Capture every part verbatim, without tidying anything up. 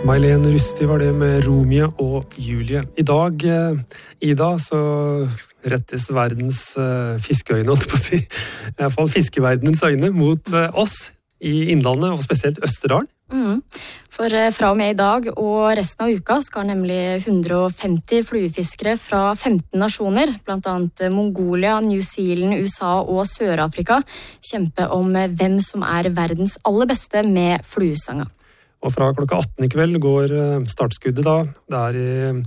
May-Len Rusti var det med Romeo og Julie. I dag, Ida, så rettes verdens fiskeøyne, holdt på å si, i hvert fall fiskeverdenens øyne, mot oss i Innlandet, og spesielt Østerdalen. Mm. For fra og med i dag og resten av uka skal nemlig hundre og femti fluefiskere fra femten nasjoner, blant annet Mongolia, New Zealand, U S A og Sør-Afrika, kjempe om hvem som er verdens aller beste med fluestanga. Og fra klokka atten i kveld går startskuddet da. Det er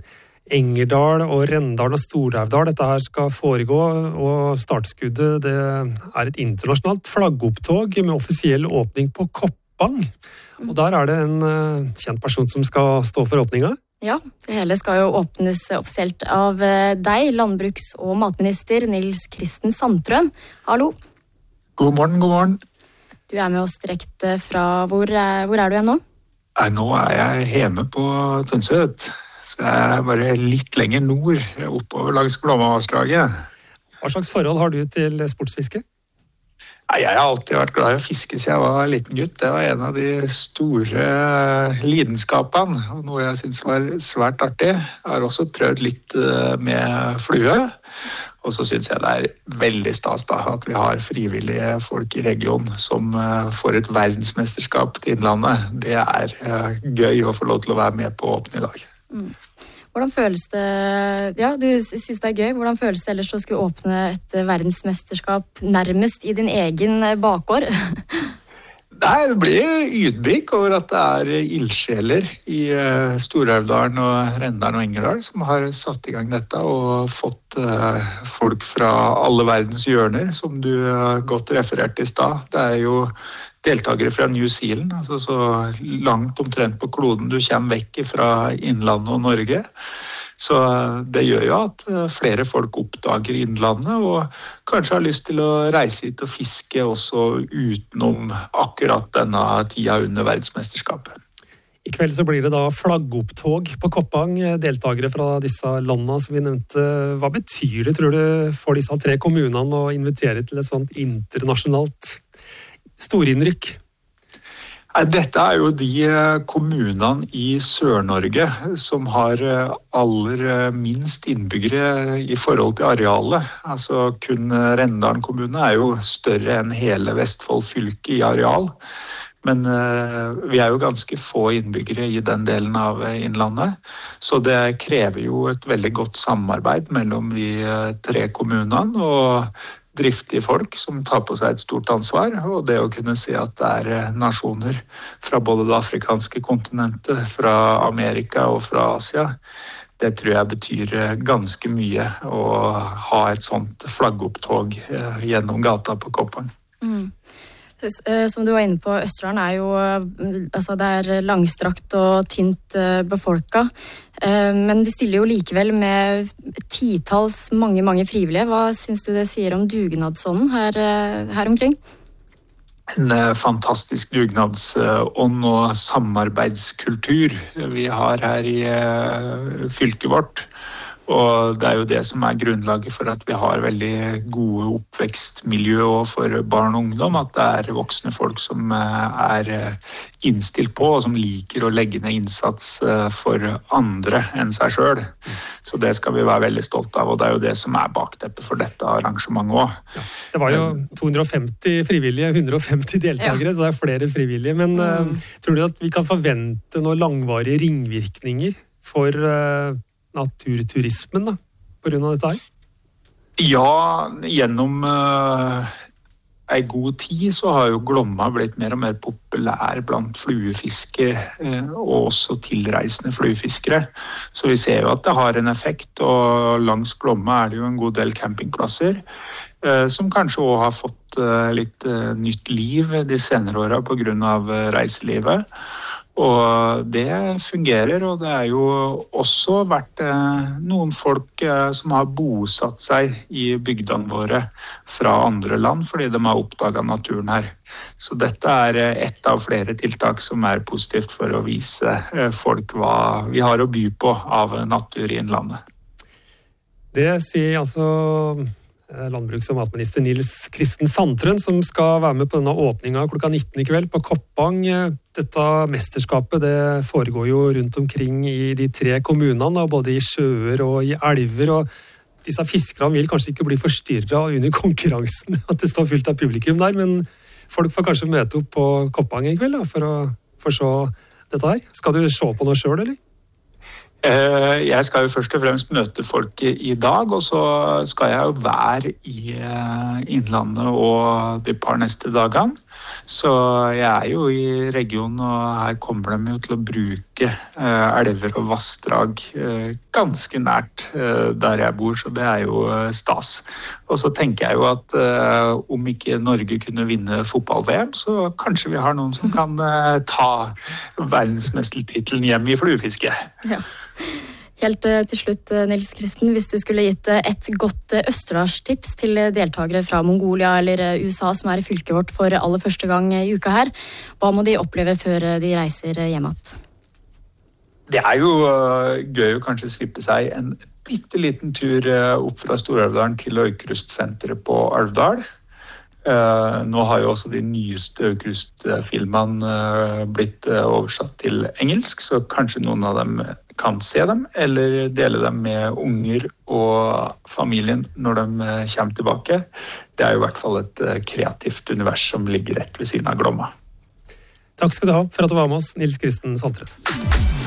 i Engerdal og Rendalen og Storhaugdal dette her skal foregå, og startskuddet det er et internasjonalt flaggopptog med offisiell åpning på Koppang. Og der er det en uh, kjent person som skal stå for åpninga. Ja, det hele skal jo åpnes offisielt av deg, landbruks- og matminister Nils Kristen Sandtrøen. Hallo. God morgen, god morgen. Du er med oss direkte fra, hvor, hvor er du igjen nå? Nei, nå er jeg hjemme på Tønsøt, så jeg er bare litt lenger nord, oppover langs Glomma-vassdraget. Hva slags forhold har du til sportsfiske? Nei, jeg har alltid vært glad i å fiske siden jeg var liten gutt. Det var en av de store lidenskapene, og noe jeg synes var svært artig. Jeg har også prøvd litt med flue, og så synes jeg det er veldig stas da, at vi har frivillige folk i regionen som får et verdensmesterskap til Innlandet. Det er gøy å få lov til å være med på åpne i dag. Mm. Hvordan føles det, ja, du synes det er gøy, hvordan føles det ellers å skulle åpne et verdensmesterskap nærmest i din egen bakgård? Nei, det blir ydmyk over at det er ildsjeler i Storhaugdalen og Rendalen og Engerdal som har satt i gang dette og fått folk fra alle verdens hjørner, som du godt refererte i stad. Det er jo deltakere fra New Zealand, altså så langt omtrent på kloden du kommer vekk fra Innlandet og Norge. Så det gjør jo at flere folk oppdager Innlandet og kanskje har lyst til å reise hit og fiske også utenom akkurat denne tida under verdensmesterskapet. I kveld så blir det da flaggopptog på Koppang, deltakere fra disse landene som vi nevnte. Hva betyr det, tror du, for disse tre kommunene å invitere til et sånt internasjonalt storinnrykk? Dette er jo de kommunene i Sør-Norge som har aller minst innbyggere i forhold til arealet. Altså kun Rendalen kommune er jo større enn hele Vestfold fylke i areal. Men vi er jo ganske få innbyggere i den delen av Innlandet, så det krever jo et veldig godt samarbeid mellom de tre kommunene og driftige folk som tar på seg et stort ansvar, og det å kunne se at det er nasjoner fra både det afrikanske kontinentet, fra Amerika og fra Asia, det tror jeg betyr ganske mye å ha et sånt flaggopptog gjennom gata på Koppang. Mm. Som du var inne på, Østerdalen er jo altså det er langstrakt og tynt befolket, men de stiller jo likevel med titals mange, mange frivillige. Hva synes du det sier om dugnadsånden her, her omkring? En fantastisk dugnadsånd og samarbeidskultur vi har her i fylket vårt. Og det er jo det som er grunnlaget for at vi har veldig gode oppvekstmiljø for barn og ungdom, at det er voksne folk som er innstilt på og som liker å legge ned innsats for andre enn seg selv. Så det skal vi være veldig stolt av, og det er jo det som er bakteppet for dette arrangementet også. Ja, det var jo to hundre og femti frivillige, hundre og femti deltakere, ja. Så det er flere frivillige, men mm. uh, tror du at vi kan forvente noen langvarige ringvirkninger for uh, naturturismen da, på grunn av dette her? Ja, gjennom uh, en god tid så har jo Glomma blitt mer og mer populær blant fluefiskere uh, og også tilreisende fluefiskere. Så vi ser jo at det har en effekt, og langs Glomma er det jo en god del campingplasser uh, som kanskje også har fått uh, litt uh, nytt liv de senere årene på grunn av uh, reiselivet. Og det fungerer, og det er jo også vært eh, noen folk eh, som har bosatt seg i bygdene våre fra andre land, fordi de har oppdaget naturen her. Så dette er ett av flere tiltak som er positivt for å vise eh, folk hva vi har å by på av natur i Innlandet. Det sier altså landbruks- og matminister Nils Kristen Sandtrøen, som skal være med på denne åpninga klokka nitten i kveld på Koppang. Dette mesterskapet det foregår jo rundt omkring i de tre kommunene, både i sjøer og i elver, og disse fiskerne vil kanskje ikke bli forstyrret under konkurransen, at det står fullt av publikum der, men folk får kanskje møte opp på Koppang i kveld da, for å få se dette her. Skal du se på noe selv, eller? Jeg skal jo først og fremst møte folk i dag, og så skal jeg jo være i Innlandet og de par neste dagene. Så jeg er jo i regionen, og her kommer de jo til å bruke elver og vassdrag ganske nært der jeg bor, så det er jo stas. Og så tenker jeg jo at om ikke Norge kunne vinne fotball-V M, så kanskje vi har noen som kan ta verdensmestertittelen hjem i fluefiske. Ja. Helt til slutt, Nils Kristen, hvis du skulle gitt et godt Østerdalstips til deltakere fra Mongolia eller U S A som er i fylket vårt for aller første gang i uka her, hva må de oppleve før de reiser hjem igjen? Det er jo gøy å kanskje slippe seg en bitte liten tur opp fra Stor-Elvdalen til Aukrust-senteret på Alvdal. Uh, nå har jo også de nyeste Aukrust-filmene uh, blitt uh, oversatt til engelsk, så kanskje noen av dem kan se dem, eller dele dem med unger og familien når de uh, kommer tilbake. Det er jo i hvert fall et uh, kreativt univers som ligger rett ved siden av Glomma. Takk skal du ha for at du var med oss, Nils Kristen Sandtred.